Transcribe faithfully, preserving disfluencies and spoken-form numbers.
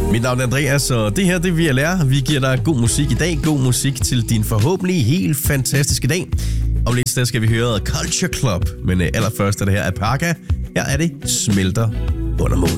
Mit navn er Andreas, og det her det vil jeg lære. Vi giver dig god musik i dag. God musik til din forhåbentlig helt fantastiske dag. Om lidt der skal vi høre Culture Club, men allerførst er det her Alpaca. Her er det Smelter under månen.